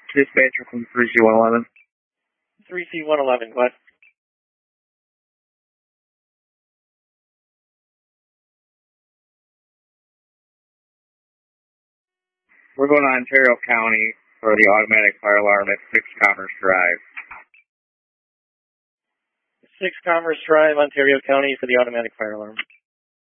Dispatcher from 3C111. 3C111, go ahead. We're going to Ontario County for the automatic fire alarm at 6 Commerce Drive. 6 Commerce Drive, Ontario County for the automatic fire alarm.